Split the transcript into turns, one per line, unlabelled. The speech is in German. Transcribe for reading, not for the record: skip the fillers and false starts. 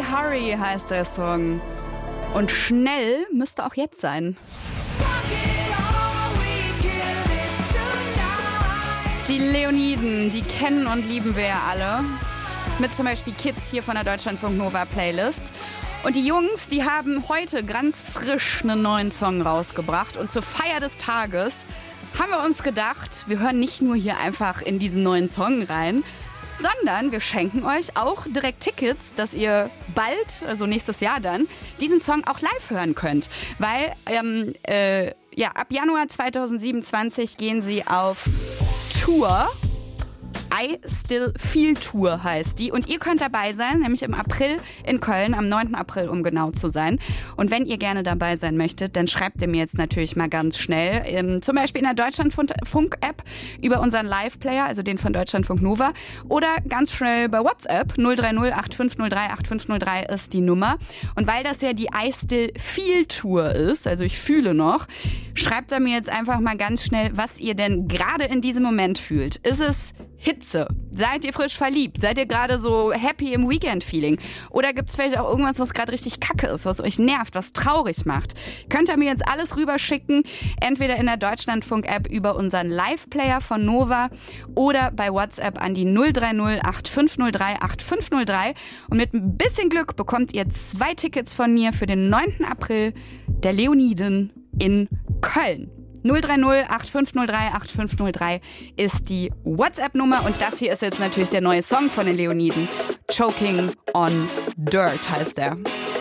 Hurry heißt der Song. Und schnell müsste auch jetzt sein. Die Leoniden, die kennen und lieben wir ja alle. Mit zum Beispiel Kids hier von der Deutschlandfunk Nova Playlist. Und die Jungs, die haben heute ganz frisch einen neuen Song rausgebracht. Und zur Feier des Tages haben wir uns gedacht, wir hören nicht nur hier einfach in diesen neuen Song rein, sondern wir schenken euch auch direkt Tickets, dass ihr bald, also nächstes Jahr dann, diesen Song auch live hören könnt. Weil ab Januar 2027 gehen sie auf Tour. I Still Feel Tour heißt die. Und ihr könnt dabei sein, nämlich im April in Köln, am 9. April, um genau zu sein. Und wenn ihr gerne dabei sein möchtet, dann schreibt ihr mir jetzt natürlich mal ganz schnell, zum Beispiel in der Deutschlandfunk-App über unseren Live-Player, also den von Deutschlandfunk Nova, oder ganz schnell bei WhatsApp 030 8503 8503 ist die Nummer. Und weil das ja die I Still Feel Tour ist, also ich fühle noch, schreibt er mir jetzt einfach mal ganz schnell, was ihr denn gerade in diesem Moment fühlt. Ist es Hitze? Seid ihr frisch verliebt? Seid ihr gerade so happy im Weekend-Feeling? Oder gibt es vielleicht auch irgendwas, was gerade richtig kacke ist, was euch nervt, was traurig macht? Könnt ihr mir jetzt alles rüberschicken, entweder in der Deutschlandfunk-App über unseren Live-Player von Nova oder bei WhatsApp an die 030 8503 8503. Und mit ein bisschen Glück bekommt ihr 2 Tickets von mir für den 9. April der Leoniden in Köln. 030 8503 8503 ist die WhatsApp-Nummer und das hier ist jetzt natürlich der neue Song von den Leoniden. Choking on Dirt heißt er.